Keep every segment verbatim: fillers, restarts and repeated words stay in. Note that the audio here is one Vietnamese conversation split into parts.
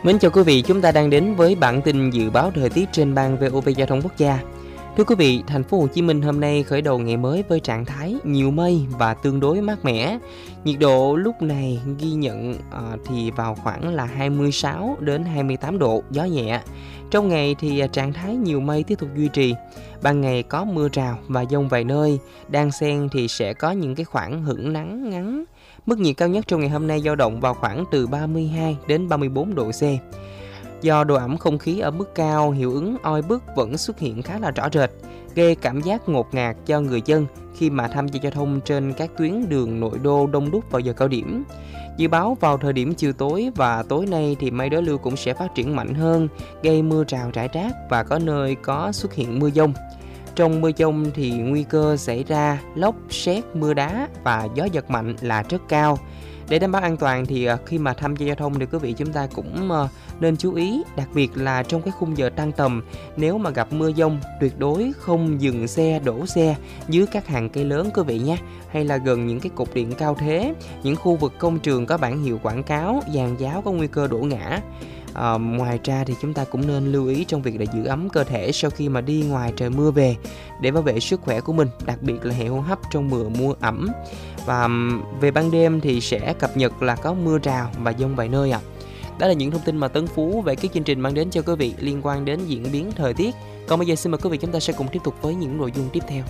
Mến chào quý vị, chúng ta đang đến với bản tin dự báo thời tiết trên ban vê o vê Giao thông Quốc gia. Thưa quý vị, thành phố Hồ Chí Minh hôm nay khởi đầu ngày mới với trạng thái nhiều mây và tương đối mát mẻ. Nhiệt độ lúc này ghi nhận à, thì vào khoảng là hai mươi sáu đến hai mươi tám độ, gió nhẹ. Trong ngày thì trạng thái nhiều mây tiếp tục duy trì. Ban ngày có mưa rào và dông vài nơi, đan xen thì sẽ có những cái khoảng hửng nắng ngắn. Mức nhiệt cao nhất trong ngày hôm nay dao động vào khoảng từ ba mươi hai đến ba mươi bốn độ C. Do độ ẩm không khí ở mức cao, hiệu ứng oi bức vẫn xuất hiện khá là rõ rệt, gây cảm giác ngột ngạt cho người dân khi mà tham gia giao thông trên các tuyến đường nội đô đông đúc vào giờ cao điểm. Dự báo vào thời điểm chiều tối và tối nay thì mây đối lưu cũng sẽ phát triển mạnh hơn, gây mưa rào rải rác và có nơi có xuất hiện mưa dông. Trong mưa dông thì nguy cơ xảy ra lốc, sét, mưa đá và gió giật mạnh là rất cao. Để đảm bảo an toàn thì khi mà tham gia giao thông thì quý vị chúng ta cũng nên chú ý, đặc biệt là trong cái khung giờ tan tầm, nếu mà gặp mưa dông tuyệt đối không dừng xe, đổ xe dưới các hàng cây lớn quý vị nhé, hay là gần những cái cột điện cao thế, những khu vực công trường có bảng hiệu quảng cáo, giàn giáo có nguy cơ đổ ngã. À, ngoài ra thì chúng ta cũng nên lưu ý trong việc là giữ ấm cơ thể sau khi mà đi ngoài trời mưa về để bảo vệ sức khỏe của mình, đặc biệt là hệ hô hấp trong mùa mưa ẩm. Và về ban đêm thì sẽ cập nhật là có mưa rào và dông vài nơi ạ. À. Đó là những thông tin mà Tấn Phú về cái chương trình mang đến cho quý vị liên quan đến diễn biến thời tiết. Còn bây giờ xin mời quý vị chúng ta sẽ cùng tiếp tục với những nội dung tiếp theo.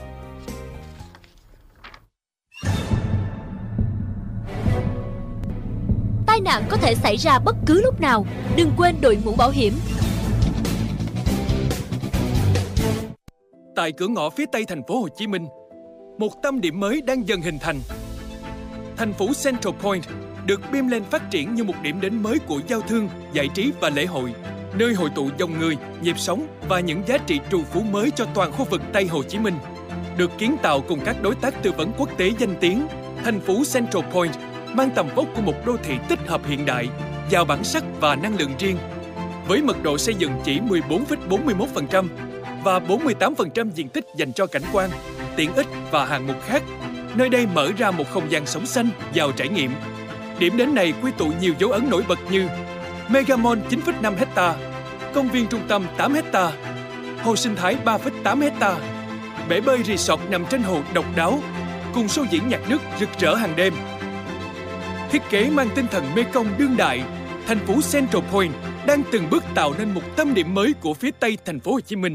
Tai nạn có thể xảy ra bất cứ lúc nào, đừng quên đội mũ bảo hiểm. Tại cửa ngõ phía Tây thành phố Hồ Chí Minh, một tâm điểm mới đang dần hình thành. Thành phố Central Point được bim lên phát triển như một điểm đến mới của giao thương, giải trí và lễ hội, nơi hội tụ dòng người, nhịp sống và những giá trị trù phú mới cho toàn khu vực Tây Hồ Chí Minh. Được kiến tạo cùng các đối tác tư vấn quốc tế danh tiếng, thành phố Central Point mang tầm vóc của một đô thị tích hợp hiện đại, giàu bản sắc và năng lượng riêng. Với mật độ xây dựng chỉ mười bốn phẩy bốn mươi mốt phần trăm và bốn mươi tám phần trăm diện tích dành cho cảnh quan, tiện ích và hạng mục khác, nơi đây mở ra một không gian sống xanh, giàu trải nghiệm. Điểm đến này quy tụ nhiều dấu ấn nổi bật như Mega Mall chín phẩy năm hectare, công viên trung tâm tám hectare, hồ sinh thái ba phẩy tám hectare, bể bơi resort nằm trên hồ độc đáo, cùng show diễn nhạc nước rực rỡ hàng đêm. Thiết kế mang tinh thần Mekong đương đại, thành phố Central Point đang từng bước tạo nên một tâm điểm mới của phía Tây thành phố Hồ Chí Minh.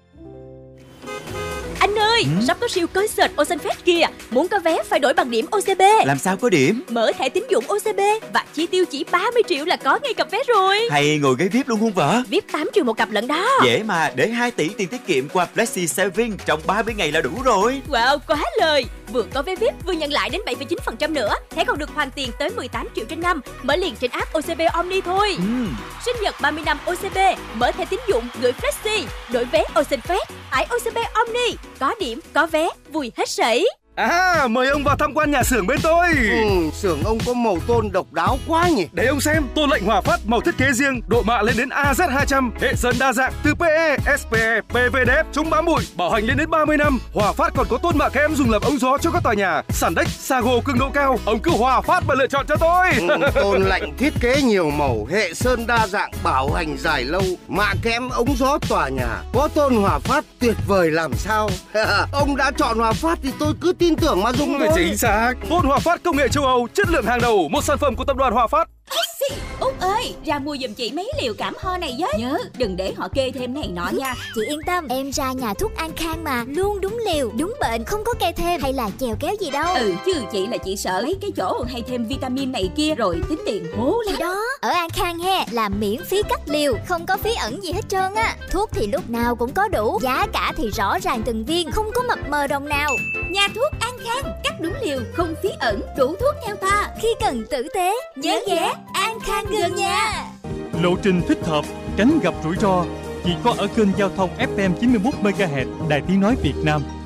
Anh ơi, ừ? sắp có siêu concert Ocean Fest kìa. Muốn có vé phải đổi bằng điểm ô xê bê. Làm sao có điểm? Mở thẻ tín dụng ô xê bê và chi tiêu chỉ ba mươi triệu là có ngay cặp vé rồi. Hay ngồi ghế vi ai pi luôn không vợ? vi ai pi tám triệu một cặp lận đó. Dễ mà, để hai tỷ tiền tiết kiệm qua Flexi Saving trong ba mươi ngày là đủ rồi. Wow, quá lời. Vừa có vé vi ai pi vừa nhận lại đến bảy phẩy chín phần trăm nữa. Thẻ còn được hoàn tiền tới mười tám triệu trên năm. Mở liền trên app ô xê bê Omni thôi. ừ. Sinh nhật ba mươi năm ô xê bê, mở thẻ tín dụng gửi Flexi, đổi vé Ocean Fest, tải ô xê bê Omni, có điểm, có vé, vui hết sảy. À, mời ông vào tham quan nhà xưởng bên tôi. Ừ, xưởng ông có màu tôn độc đáo quá nhỉ. Để ông xem, tôn lệnh Hòa Phát màu thiết kế riêng, độ mạ lên đến a zét hai trăm, hệ sơn đa dạng từ pê e, ét pê e, pê vê đê ép, chống bám bụi, bảo hành lên đến ba mươi năm. Hòa Phát còn có tôn mạ kem dùng làm ống gió cho các tòa nhà, sàn đếch, Sago cường độ cao. Ông cứ Hòa Phát mà lựa chọn cho tôi. Ừ, tôn lệnh thiết kế nhiều màu, hệ sơn đa dạng, bảo hành dài lâu, mạ kem ống gió tòa nhà. Có tôn Hòa Phát tuyệt vời làm sao. Ông đã chọn Hòa Phát thì tôi cứ tin tưởng mà dùng thôi. Chính xác. Tôn Hòa Phát công nghệ châu Âu, chất lượng hàng đầu, một sản phẩm của tập đoàn Hòa Phát. Út ơi, ra mua giùm chị mấy liều cảm ho này với. Nhớ, đừng để họ kê thêm này nọ nha. Chị yên tâm, em ra nhà thuốc An Khang mà, luôn đúng liều, đúng bệnh, không có kê thêm hay là chèo kéo gì đâu. Ừ, chứ chị là chị sợ mấy cái chỗ hay thêm vitamin này kia rồi tính tiền hố lắm. Thì đó, ở An Khang he là miễn phí cắt liều, không có phí ẩn gì hết trơn á. Thuốc thì lúc nào cũng có đủ, giá cả thì rõ ràng từng viên, không có mập mờ đồng nào. Nhà thuốc An Khang, cắt đúng liều, không phí ẩn, đủ thuốc theo ta. Khi cần tử tế, nhớ ghé An Khang gần nhà. Lộ trình thích hợp, tránh gặp rủi ro chỉ có ở kênh giao thông ép em chín mươi mốt mê ga héc Đài Tiếng nói Việt Nam.